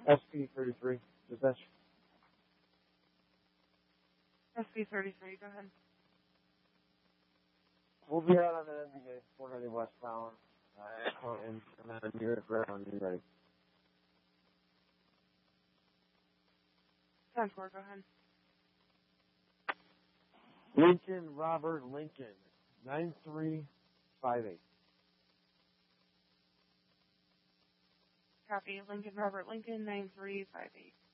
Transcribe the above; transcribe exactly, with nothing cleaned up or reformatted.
S P thirty-three, dispatch. S P thirty-three, go ahead. We'll be out on the N B A, four ninety westbound, uh, and then near it, right on you, ready. ten four, go ahead. Lincoln Robert Lincoln, nine three five eight. Copy. Lincoln Robert Lincoln, nine three five eight.